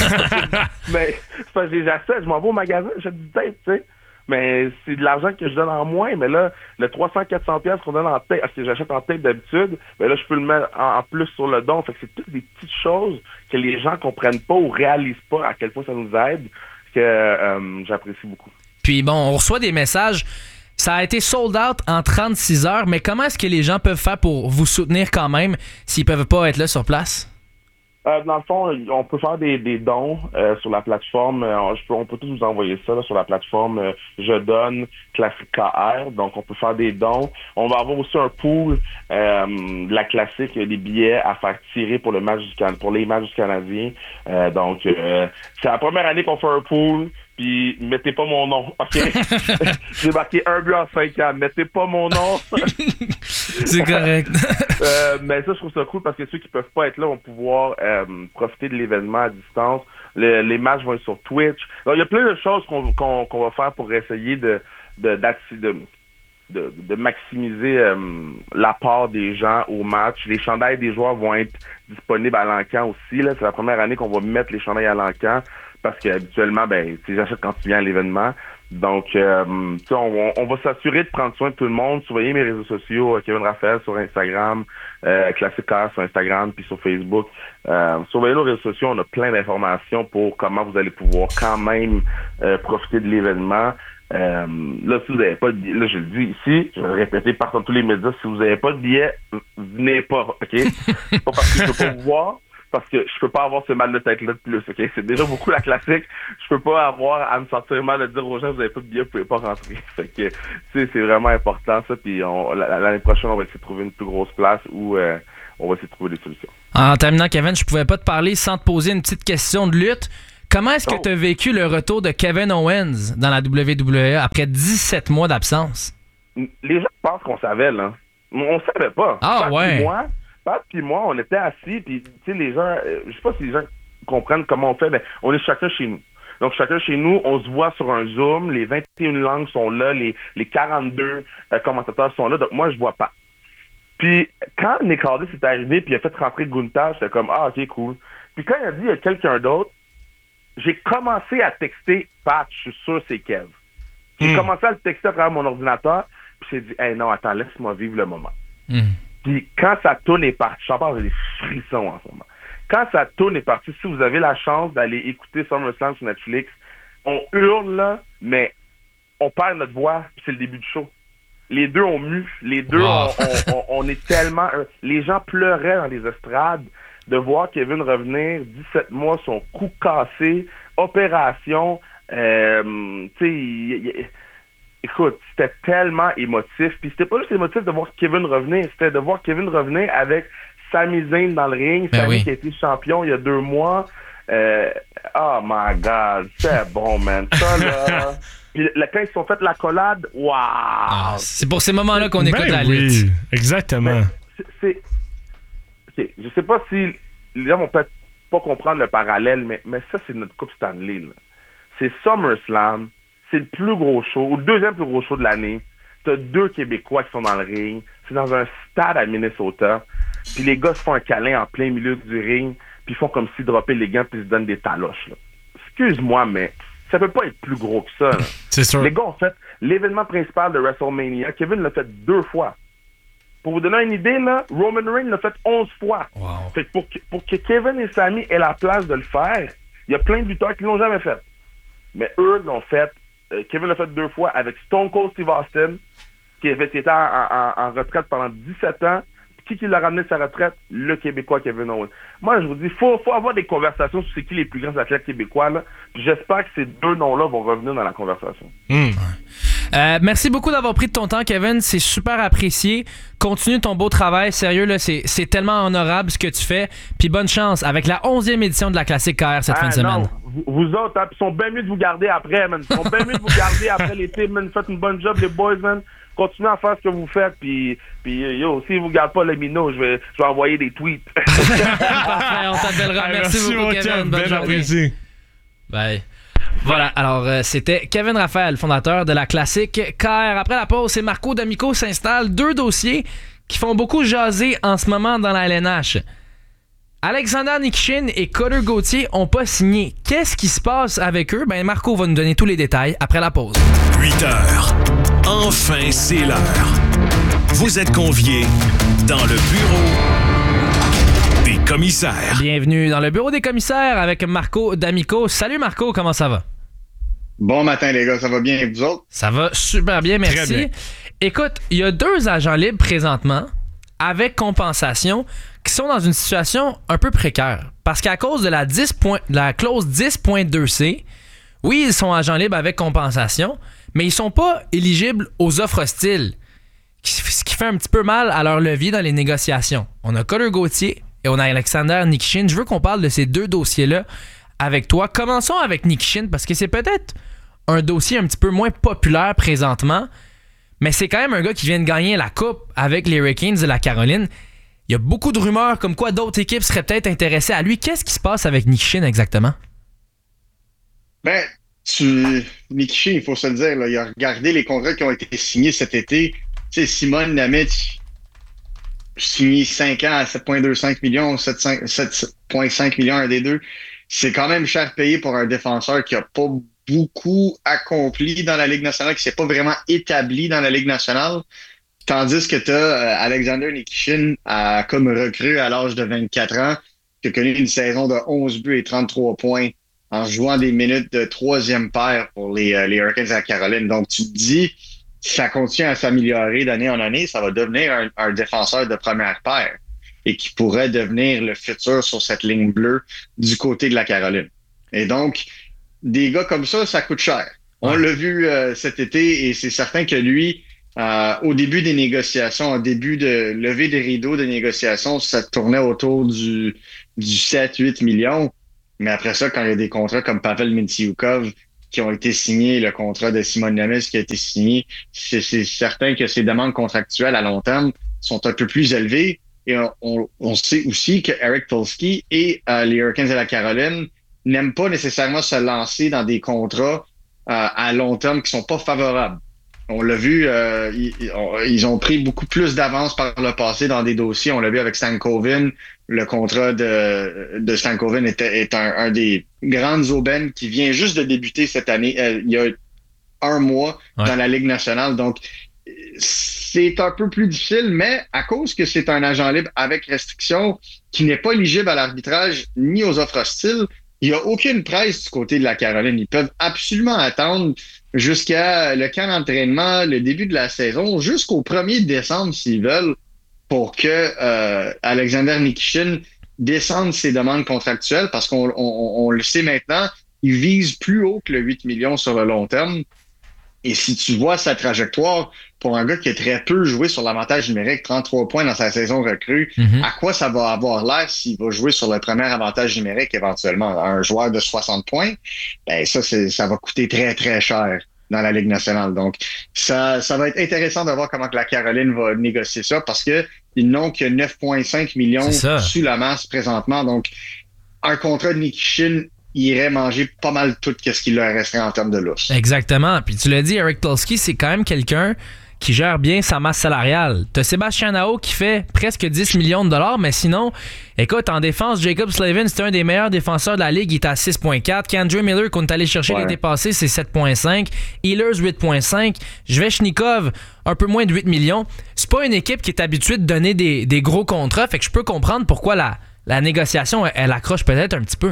Mais c'est parce que j'achète, je m'en vais au magasin, j'achète du tape, tu sais. Mais c'est de l'argent que je donne en moins. Mais là, le trois cents à quatre cents piastres qu'on donne en tape, parce que j'achète en tape d'habitude, mais là, je peux le mettre en, en plus sur le don. Fait que c'est toutes des petites choses que les gens comprennent pas ou réalisent pas à quel point ça nous aide, que euh, j'apprécie beaucoup. Puis bon, on reçoit des messages. Ça a été sold out en trente-six heures, mais comment est-ce que les gens peuvent faire pour vous soutenir quand même s'ils peuvent pas être là sur place? Euh, dans le fond, on peut faire des, des dons euh, sur la plateforme. Euh, je peux, on peut tous vous envoyer ça là, sur la plateforme euh, Je donne Classique K R. Donc, on peut faire des dons. On va avoir aussi un pool euh, de la classique, des billets à faire tirer pour le match du Can- pour les matchs du Canadien. Euh, donc, euh, c'est la première année qu'on fait un pool. Puis, mettez pas mon nom, OK? J'ai marqué un but en cinq ans. Mettez pas mon nom. C'est correct. euh, mais ça, je trouve ça cool parce que ceux qui peuvent pas être là vont pouvoir euh, profiter de l'événement à distance. Le, les matchs vont être sur Twitch. Donc, il y a plein de choses qu'on, qu'on, qu'on va faire pour essayer de, de, de, de, de maximiser euh, l'apport des gens au match. Les chandails des joueurs vont être disponibles à l'encan aussi. Là. C'est la première année qu'on va mettre les chandails à l'encan. Parce qu'habituellement, ben, tu j'achète quand tu viens à l'événement. Donc, euh, on, on va s'assurer de prendre soin de tout le monde. Surveillez mes réseaux sociaux, Kevin Raphaël sur Instagram, euh, Classique K R sur Instagram, puis sur Facebook. Euh, surveillez nos réseaux sociaux, on a plein d'informations pour comment vous allez pouvoir quand même euh, profiter de l'événement. Euh, là, si vous n'avez pas de billet, là, je le dis ici, je vais le répéter partout dans tous les médias, si vous n'avez pas de billet, venez pas, OK? C'est pas parce que je peux pas vous voir. parce que je peux pas avoir ce mal de tête-là de plus, ok? C'est déjà beaucoup la classique. Je peux pas avoir à me sentir mal de dire aux gens, vous avez pas de billets, vous pouvez pas rentrer. Fait que, tu sais, c'est vraiment important, ça, puis on, l'année prochaine, on va essayer de trouver une plus grosse place où euh, on va essayer de trouver des solutions. En terminant, Kevin, je pouvais pas te parler sans te poser une petite question de lutte. Comment est-ce que Oh. tu as vécu le retour de Kevin Owens dans la W W E après dix-sept mois d'absence? Les gens pensent qu'on savait, là. On savait pas. Ah, Pat ouais. Puis moi, Pat puis moi, on était assis, puis tu sais, les gens, euh, je sais pas si les gens comprennent comment on fait, mais on est chacun chez nous. Donc, chacun chez nous, on se voit sur un Zoom, les vingt et une langues sont là, les, les quarante-deux euh, commentateurs sont là, donc moi, je vois pas. Puis, quand Nick Aldis est arrivé, puis il a fait rentrer Gunther, j'étais comme, ah, ok, cool. Puis quand il a dit, il y a quelqu'un d'autre, j'ai commencé à texter Pat, je suis sûr c'est Kev. J'ai Mm. commencé à le texter à travers mon ordinateur, puis j'ai dit, hey, non, attends, laisse-moi vivre le moment. Mm. Puis quand sa tourne est partie, j'en parle, j'ai des frissons en ce moment. Quand sa tourne est partie, si vous avez la chance d'aller écouter SummerSlam sur Netflix, on hurle là, mais on perd notre voix, puis c'est le début du show. Les deux ont mu, les deux, Wow. on, on, on, on est tellement... Les gens pleuraient dans les estrades de voir Kevin revenir, dix-sept mois, son cou cassé, opération, euh, tu sais, il- il- écoute, c'était tellement émotif. Puis c'était pas juste émotif de voir Kevin revenir, c'était de voir Kevin revenir avec Sami Zayn dans le ring, Ben Sami oui. qui a été champion il y a deux mois. Euh, oh my God, c'est bon, man. Ça, là... Puis là, quand ils se sont fait l'accolade, waouh! Ah, c'est pour ces moments-là qu'on écoute Ben la oui, lutte. exactement. C'est... c'est- OK, je sais pas si les gens vont peut-être pas comprendre le parallèle, mais, mais ça, c'est notre Coupe Stanley, là. C'est SummerSlam, c'est le plus gros show, ou le deuxième plus gros show de l'année. T'as deux Québécois qui sont dans le ring. C'est dans un stade à Minnesota. Puis les gars se font un câlin en plein milieu du ring, puis ils font comme s'ils droppaient les gants, puis ils se donnent des taloches, là. Excuse-moi, mais ça peut pas être plus gros que ça, là. C'est sûr. Les gars ont fait l'événement principal de WrestleMania. Kevin l'a fait deux fois. Pour vous donner une idée, là, Roman Reigns l'a fait onze fois. Wow. Fait que pour, que- pour que Kevin et Sami aient la place de le faire, il y a plein de lutteurs qui l'ont jamais fait. Mais eux l'ont fait. Euh, Kevin l'a fait deux fois avec Stone Cold Steve Austin, qui avait été en, en- en retraite pendant dix-sept ans. Qui qui l'a ramené de sa retraite? Le Québécois Kevin Owens. Moi, je vous dis, faut, faut avoir des conversations sur c'est qui les plus grands athlètes québécois, là. Puis j'espère que ces deux noms-là vont revenir dans la conversation. Hmm. Euh, merci beaucoup d'avoir pris de ton temps, Kevin. C'est super apprécié. Continue ton beau travail. Sérieux, là, c'est, c'est tellement honorable ce que tu fais. Puis bonne chance avec la onzième édition de la Classique K R cette Ah, fin de semaine. non, vous, vous autres, hein, ils sont bien mieux de vous garder après, man. Ils sont bien mieux de vous garder après l'été, man. Faites une bonne job, les boys, man. Continuez à faire ce que vous faites, puis, puis yo, si vous gardez pas le minot, je vais, je vais envoyer des tweets. Parfait, on t'appellera. Ah, Merci, beaucoup, mon Kevin. chum, Bonne bien journée. apprécié. Bye. Voilà, alors euh, c'était Kevin Raphaël, fondateur de la Classique K R. Après la pause, c'est Marco D'Amico s'installe. Deux dossiers qui font beaucoup jaser en ce moment dans la L N H. Alexander Nikishin et Cutter Gauthier ont pas signé. Qu'est-ce qui se passe avec eux? Ben Marco va nous donner tous les détails après la pause. huit heures. Enfin, c'est l'heure. Vous êtes conviés dans le bureau des commissaires. Bienvenue dans le bureau des commissaires avec Marco D'Amico. Salut Marco, comment ça va? Bon matin, les gars, ça va bien et vous autres? Ça va super bien, Très merci. bien. Écoute, il y a deux agents libres présentement avec compensation qui sont dans une situation un peu précaire. Parce qu'à cause de la, dix point- de la clause dix point deux C, oui, ils sont agents libres avec compensation, mais ils sont pas éligibles aux offres hostiles, ce qui fait un petit peu mal à leur levier dans les négociations. On a Cutter Gauthier et on a Alexander Nikishin. Je veux qu'on parle de ces deux dossiers-là avec toi. Commençons avec Nikishin parce que c'est peut-être un dossier un petit peu moins populaire présentement, mais c'est quand même un gars qui vient de gagner la coupe avec les Hurricanes de la Caroline. Il y a beaucoup de rumeurs comme quoi d'autres équipes seraient peut-être intéressées à lui. Qu'est-ce qui se passe avec Nikishin exactement? Ben, tu... Nikishin, il faut se le dire, là, il a regardé les contrats qui ont été signés cet été. Tu sais, Simone Namit, signé cinq ans à sept virgule vingt-cinq millions, sept virgule cinq millions, un des deux. C'est quand même cher payé pour un défenseur qui a pas beaucoup accompli dans la Ligue nationale, qui s'est pas vraiment établi dans la Ligue nationale. Tandis que tu as euh, Alexander Nikishin à, comme recrue à l'âge de vingt-quatre ans, qui a connu une saison de onze buts et trente-trois points en jouant des minutes de troisième paire pour les, euh, les Hurricanes de la Caroline. Donc, tu te dis, si ça continue à s'améliorer d'année en année, ça va devenir un, un défenseur de première paire. et qui pourrait devenir le futur sur cette ligne bleue du côté de la Caroline. Et donc, des gars comme ça, ça coûte cher. On l'a vu euh, cet été et c'est certain que lui, euh, au début des négociations, au début de lever des rideaux de négociations, ça tournait autour du, du sept huit millions. Mais après ça, quand il y a des contrats comme Pavel Mintyukov qui ont été signés, le contrat de Simon Nemeth qui a été signé, c'est, c'est certain que ces demandes contractuelles à long terme sont un peu plus élevées. Et on, on, on sait aussi que Eric Tulsky et euh, les Hurricanes de la Caroline n'aiment pas nécessairement se lancer dans des contrats euh, à long terme qui sont pas favorables. On l'a vu, euh, ils, ils ont pris beaucoup plus d'avance par le passé dans des dossiers. On l'a vu avec Stankoven. Le contrat de, de Stankoven est, est un, un des grandes aubaines qui vient juste de débuter cette année, euh, il y a un mois ouais. dans la Ligue nationale. Donc, c'est un peu plus difficile, mais à cause que c'est un agent libre avec restriction qui n'est pas éligible à l'arbitrage ni aux offres hostiles, il n'y a aucune presse du côté de la Caroline. Ils peuvent absolument attendre jusqu'à le camp d'entraînement, le début de la saison, jusqu'au premier décembre s'ils veulent, pour que euh, Alexander Nikishin descende ses demandes contractuelles, parce qu'on on, on le sait maintenant, il vise plus haut que le huit millions sur le long terme. Et si tu vois sa trajectoire, pour un gars qui a très peu joué sur l'avantage numérique, trente-trois points dans sa saison recrue, mm-hmm. à quoi ça va avoir l'air s'il va jouer sur le premier avantage numérique éventuellement? Un joueur de soixante points, ben ça, c'est, ça va coûter très, très cher dans la Ligue nationale. Donc, ça, ça va être intéressant de voir comment que la Caroline va négocier ça, parce que ils n'ont que neuf virgule cinq millions sous la masse présentement. Donc, un contrat de Nikishin irait manger pas mal tout ce qu'il leur resterait en termes de lousse. Exactement. Puis tu l'as dit, Eric Tulsky, c'est quand même quelqu'un qui gère bien sa masse salariale. T'as Sébastien Aho qui fait presque dix millions de dollars, mais sinon, écoute, en défense, Jacob Slavin, c'est un des meilleurs défenseurs de la Ligue, il est à six virgule quatre. K'Andre Miller, qu'on est allé chercher ouais. l'été passé, c'est sept virgule cinq. Ehlers, huit virgule cinq. Svechnikov, un peu moins de huit millions. C'est pas une équipe qui est habituée de donner des, des gros contrats, fait que je peux comprendre pourquoi la, la négociation, elle, elle accroche peut-être un petit peu.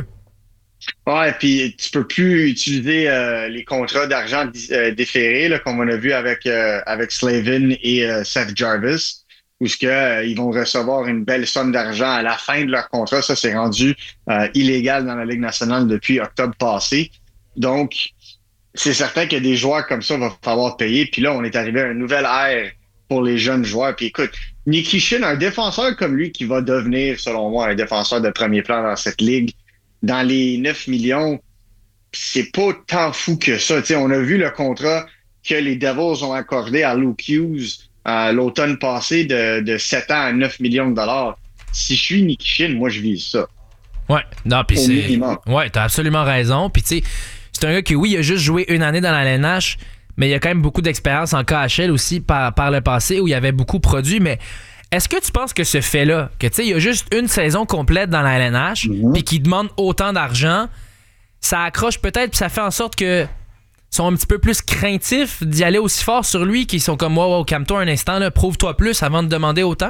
Ouais, puis tu peux plus utiliser euh, les contrats d'argent d- euh, déférés, là, comme on a vu avec euh, avec Slavin et euh, Seth Jarvis, où ce que euh, ils vont recevoir une belle somme d'argent à la fin de leur contrat. Ça, c'est rendu euh, illégal dans la Ligue nationale depuis octobre passé. Donc, c'est certain que des joueurs comme ça va falloir payer. Puis là, on est arrivé à une nouvelle ère pour les jeunes joueurs. Puis écoute, Nikishin, un défenseur comme lui qui va devenir, selon moi, un défenseur de premier plan dans cette ligue, dans les neuf millions, c'est pas tant fou que ça. T'sais, on a vu le contrat que les Devils ont accordé à Luke Hughes euh, l'automne passé de, de sept ans à neuf millions de dollars. Si je suis Nikishin, moi, je vise ça. Ouais, non, puis c'est... minimum. Ouais, t'as absolument raison. Puis tu sais, c'est un gars qui, oui, il a juste joué une année dans la L N H, mais il a quand même beaucoup d'expérience en K H L aussi par, par le passé où il avait beaucoup produit, mais... Est-ce que tu penses que ce fait-là, que tu sais, il y a juste une saison complète dans la L N H, mm-hmm. puis qu'il demande autant d'argent, ça accroche peut-être, puis ça fait en sorte que sont un petit peu plus craintifs d'y aller aussi fort sur lui, qu'ils sont comme moi, wow, wow, calme-toi un instant, là, prouve-toi plus avant de demander autant?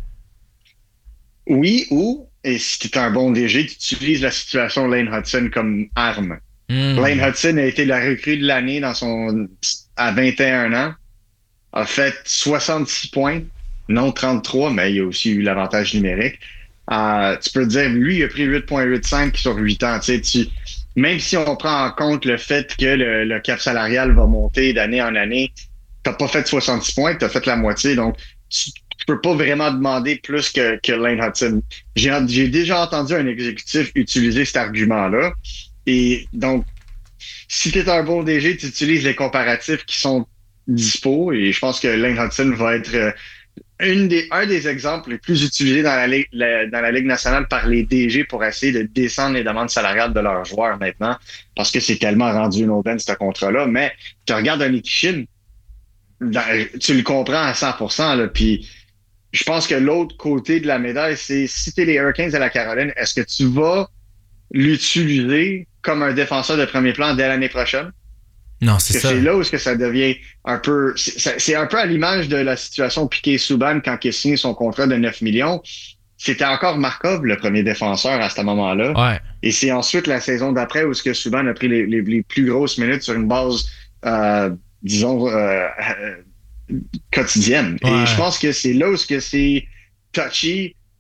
Oui, ou, et si tu es un bon D G, tu utilises la situation Lane Hudson comme arme. Mm. Lane Hudson a été la recrue de l'année dans son à vingt et un ans, a fait soixante-six points. Non trente-trois, mais il y a aussi eu l'avantage numérique. Euh, tu peux te dire, lui, il a pris huit virgule quatre-vingt-cinq sur huit ans. Tu sais, tu, même si on prend en compte le fait que le, le cap salarial va monter d'année en année, t'as pas fait soixante-six points, t'as fait la moitié. Donc, tu, tu peux pas vraiment demander plus que, que Lane Hudson. J'ai, j'ai déjà entendu un exécutif utiliser cet argument-là. Et donc, si t'es un bon D G, tu utilises les comparatifs qui sont dispo. Et je pense que Lane Hudson va être... Euh, Une des, un des exemples les plus utilisés dans la, Ligue, la, dans la Ligue nationale par les D G pour essayer de descendre les demandes salariales de leurs joueurs maintenant, parce que c'est tellement rendu une aubaine, ce contrat-là. Mais tu regardes un Nikishin, tu le comprends à cent pour cent. Là, puis je pense que l'autre côté de la médaille, c'est si tu es les Hurricanes de la Caroline, est-ce que tu vas l'utiliser comme un défenseur de premier plan dès l'année prochaine? Non, c'est ça. C'est là où est-ce que ça devient un peu... C'est, c'est un peu à l'image de la situation Piquet-Souban quand il a signé son contrat de neuf millions. C'était encore Markov, le premier défenseur à ce moment-là. Ouais. Et c'est ensuite la saison d'après où est-ce que Souban a pris les, les, les plus grosses minutes sur une base, euh, disons, euh, euh, quotidienne. Ouais. Et je pense que c'est là où est-ce que c'est touchy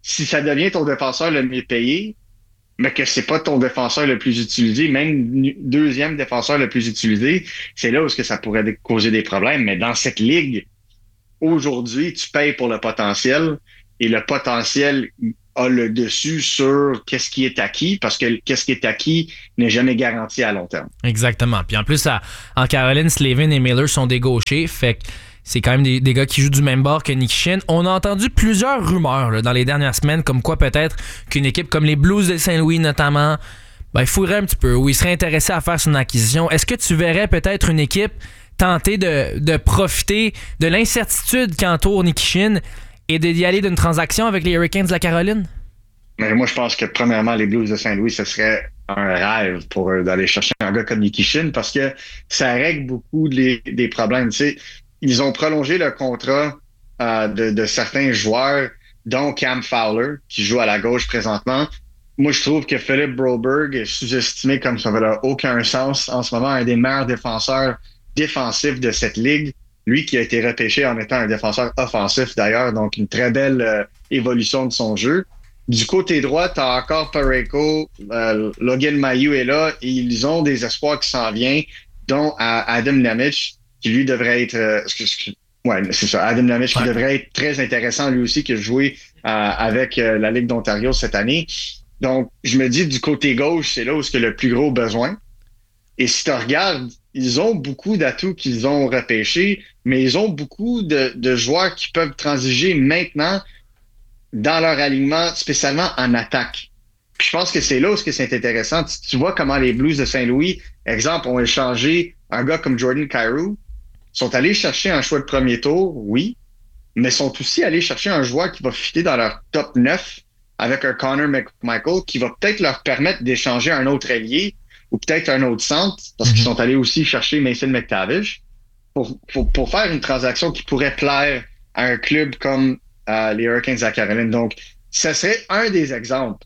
si ça devient ton défenseur le mieux payé, mais que c'est pas ton défenseur le plus utilisé, même deuxième défenseur le plus utilisé, c'est là où est-ce que ça pourrait causer des problèmes. Mais dans cette ligue, aujourd'hui, tu payes pour le potentiel et le potentiel a le dessus sur qu'est-ce qui est acquis, parce que qu'est-ce qui est acquis n'est jamais garanti à long terme. Exactement. Puis en plus, à, en Caroline, Slavin et Miller sont des gauchers, fait que c'est quand même des, des gars qui jouent du même bord que Nikishin. On a entendu plusieurs rumeurs là, dans les dernières semaines, comme quoi peut-être qu'une équipe comme les Blues de Saint-Louis notamment, ben, fouillerait un petit peu, ou ils seraient intéressés à faire son acquisition. Est-ce que tu verrais peut-être une équipe tenter de, de profiter de l'incertitude qui entoure Nikishin et d'y aller d'une transaction avec les Hurricanes de la Caroline? Mais moi, je pense que premièrement, les Blues de Saint-Louis, ce serait un rêve pour eux d'aller chercher un gars comme Nikishin parce que ça règle beaucoup les, des problèmes. Tu sais, ils ont prolongé le contrat euh, de, de certains joueurs, dont Cam Fowler, qui joue à la gauche présentement. Moi, je trouve que Philip Broberg est sous-estimé comme ça n'a aucun sens. En ce moment, un des meilleurs défenseurs défensifs de cette ligue. Lui qui a été repêché en étant un défenseur offensif d'ailleurs, donc une très belle euh, évolution de son jeu. Du côté droit, tu as encore Parayko, euh, Logan Mailloux est là et ils ont des espoirs qui s'en viennent, dont euh, Adam Nemic, qui lui devrait être... Euh, ouais, c'est ça, Adam Nemic ouais. qui devrait être très intéressant lui aussi, qui a joué euh, avec euh, la Ligue d'Ontario cette année. Donc, je me dis, du côté gauche, c'est là où il y a le plus gros besoin. Et si tu regardes, ils ont beaucoup d'atouts qu'ils ont repêchés, mais ils ont beaucoup de, de joueurs qui peuvent transiger maintenant dans leur alignement, spécialement en attaque. Puis je pense que c'est là où c'est intéressant. Tu, tu vois comment les Blues de Saint-Louis, exemple, ont échangé un gars comme Jordan Kyrou, sont allés chercher un choix de premier tour, oui, mais sont aussi allés chercher un joueur qui va fitter dans leur top neuf avec un Connor McMichael qui va peut-être leur permettre d'échanger un autre ailier ou peut-être un autre centre, parce mm-hmm. qu'ils sont allés aussi chercher Mason McTavish pour, pour, pour faire une transaction qui pourrait plaire à un club comme euh, les Hurricanes de la Caroline. Donc, ce serait un des exemples,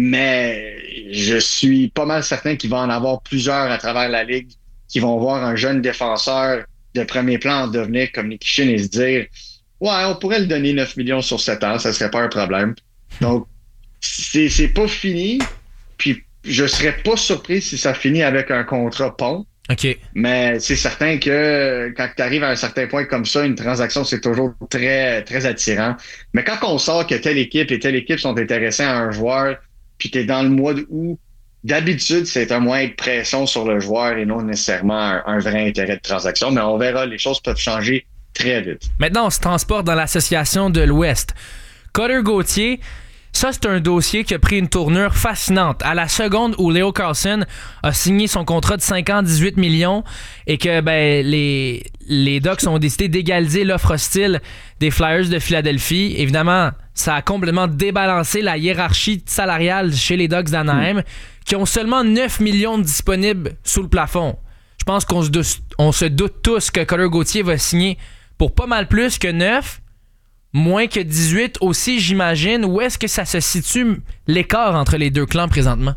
mais je suis pas mal certain qu'il va en avoir plusieurs à travers la Ligue qui vont voir un jeune défenseur de premier plan en devenir comme Nikishin et se dire « Ouais, on pourrait le donner neuf millions sur sept ans, ça serait pas un problème. » Donc, c'est, c'est pas fini, puis je serais pas surpris si ça finit avec un contrat pont. OK. Mais c'est certain que quand tu arrives à un certain point comme ça, une transaction, c'est toujours très, très attirant. Mais quand on sort que telle équipe et telle équipe sont intéressés à un joueur, puis tu es dans le mois d'août, d'habitude, c'est un moyen de pression sur le joueur et non nécessairement un, un vrai intérêt de transaction. Mais on verra, les choses peuvent changer très vite. Maintenant, on se transporte dans l'association de l'Ouest. Cutter Gauthier, ça, c'est un dossier qui a pris une tournure fascinante. À la seconde où Leo Carlsson a signé son contrat de cinq ans, dix-huit millions, et que ben, les, les Ducks ont décidé d'égaliser l'offre hostile des Flyers de Philadelphie, évidemment, ça a complètement débalancé la hiérarchie salariale chez les Ducks d'Anaheim, mmh. qui ont seulement neuf millions disponibles sous le plafond. Je pense qu'on se doute, on se doute tous que Cutter Gauthier va signer pour pas mal plus que neuf, moins que dix-huit aussi, j'imagine. Où est-ce que ça se situe, l'écart entre les deux clans présentement?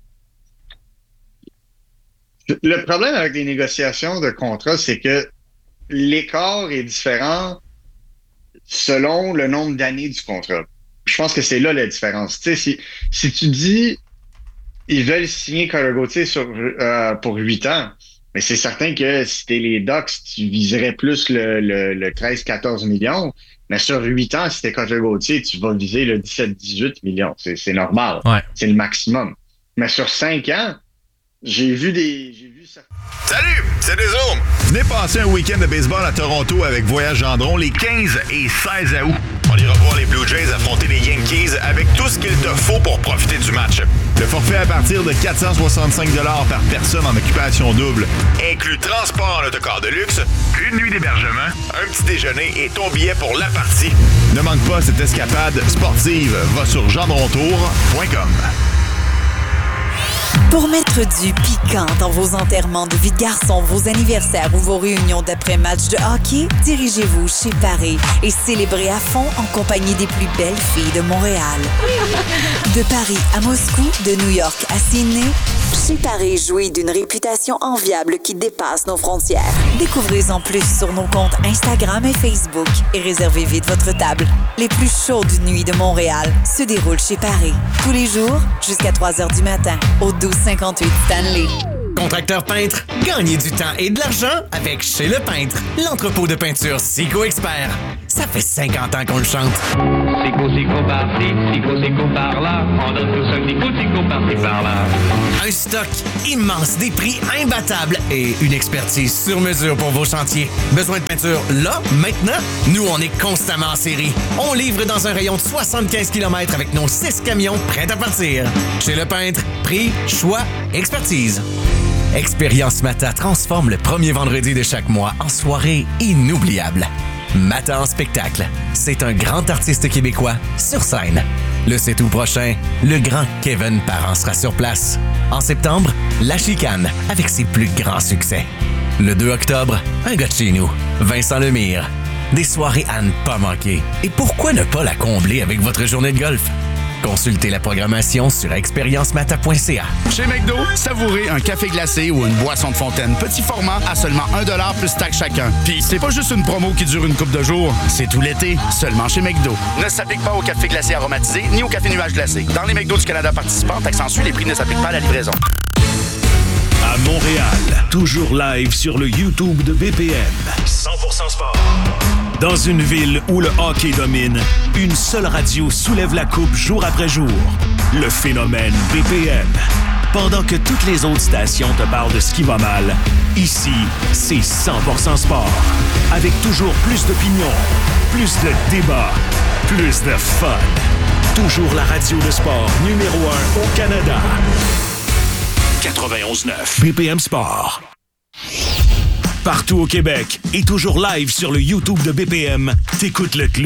Le problème avec les négociations de contrat, c'est que l'écart est différent selon le nombre d'années du contrat. Je pense que c'est là la différence. Tu sais, si, si tu dis ils veulent signer Cutter Gauthier sur, euh, pour huit ans, mais c'est certain que si t'es les Ducks, tu viserais plus le, le, le treize quatorze millions. Mais sur huit ans, si t'es Cutter Gauthier, tu vas viser le dix-sept dix-huit millions. C'est, c'est normal. Ouais. C'est le maximum. Mais sur cinq ans, j'ai vu des... J'ai vu ça. Salut, c'est Dézone. Venez passer un week-end de baseball à Toronto avec Voyage Gendron les quinze et seize août. On ira voir les Blue Jays affronter les Yankees avec tout ce qu'il te faut pour profiter du match. Le forfait à partir de quatre cent soixante-cinq dollars par personne en occupation double inclut transport en autocar de luxe, une nuit d'hébergement, un petit déjeuner et ton billet pour la partie. Ne manque pas cette escapade sportive. Va sur gendrontour point com. Pour mettre du piquant dans vos enterrements de vie de garçon, vos anniversaires ou vos réunions d'après-match de hockey, dirigez-vous chez Paris et célébrez à fond en compagnie des plus belles filles de Montréal. De Paris à Moscou, de New York à Sydney, Chez Paris, jouit d'une réputation enviable qui dépasse nos frontières. Découvrez-en plus sur nos comptes Instagram et Facebook et réservez vite votre table. Les plus chaudes nuits de Montréal se déroulent chez Paris. Tous les jours, jusqu'à trois heures du matin, au douze cinquante-huit Stanley. Contracteur peintre, gagnez du temps et de l'argent avec Chez Le Peintre, l'entrepôt de peinture Sico Expert. Ça fait cinquante ans qu'on le chante. Sico, Sico par-ci, Sico, Sico par-là, on donne tout ça, Sico, Sico par-ci, par-là. Un stock immense, des prix imbattables et une expertise sur mesure pour vos chantiers. Besoin de peinture là, maintenant? Nous, on est constamment en série. On livre dans un rayon de soixante-quinze kilomètres avec nos six camions prêts à partir. Chez Le Peintre, prix, choix, expertise. Expérience Mata transforme le premier vendredi de chaque mois en soirée inoubliable. Mata en spectacle, c'est un grand artiste québécois sur scène. Le sept août prochain, le grand Kevin Parent sera sur place. En septembre, La Chicane avec ses plus grands succès. Le deux octobre, un gars de chez nous, Vincent Lemire. Des soirées à ne pas manquer. Et pourquoi ne pas la combler avec votre journée de golf? Consultez la programmation sur expérience mata point c a. Chez McDo, savourez un café glacé ou une boisson de fontaine petit format à seulement un dollar plus taxe chacun. Puis c'est pas juste une promo qui dure une couple de jours, c'est tout l'été, seulement chez McDo. Ne s'applique pas au café glacé aromatisé ni au café nuage glacé. Dans les McDo du Canada participants, accentue, les prix ne s'appliquent pas à la livraison. À Montréal, toujours live sur le YouTube de B P M. cent pour cent sport. Dans une ville où le hockey domine, une seule radio soulève la coupe jour après jour. Le phénomène B P M. Pendant que toutes les autres stations te parlent de ce qui va mal, ici, c'est cent pour cent sport. Avec toujours plus d'opinions, plus de débats, plus de fun. Toujours la radio de sport numéro un au Canada. quatre-vingt-onze neuf B P M Sport. Partout au Québec et toujours live sur le YouTube de B P M, t'écoutes le club.